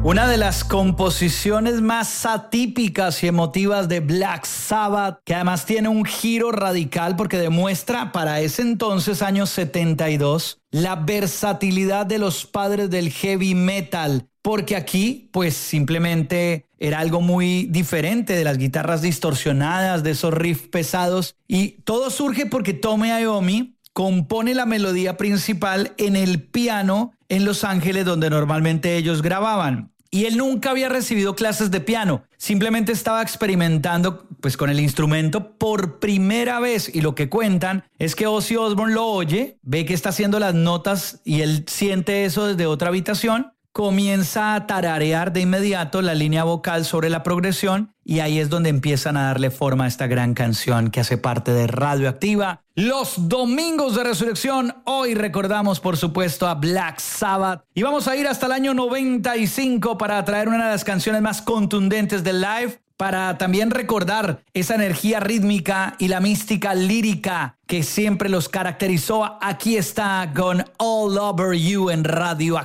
Una de las composiciones más atípicas y emotivas de Black Sabbath, que además tiene un giro radical porque demuestra para ese entonces, años 72, la versatilidad de los padres del heavy metal. Porque aquí, pues simplemente era algo muy diferente de las guitarras distorsionadas, de esos riffs pesados. Y todo surge porque Tony Iommi compone la melodía principal en el piano en Los Ángeles, donde normalmente ellos grababan. Y él nunca había recibido clases de piano, simplemente estaba experimentando pues con el instrumento por primera vez, y lo que cuentan es que Ozzy Osbourne lo oye, ve que está haciendo las notas y él siente eso desde otra habitación, comienza a tararear de inmediato la línea vocal sobre la progresión y ahí es donde empiezan a darle forma a esta gran canción que hace parte de Radioactiva. Los domingos de resurrección, hoy recordamos por supuesto a Black Sabbath y vamos a ir hasta el año 95 para traer una de las canciones más contundentes del live, para también recordar esa energía rítmica y la mística lírica que siempre los caracterizó. Aquí está con All Over You en Radio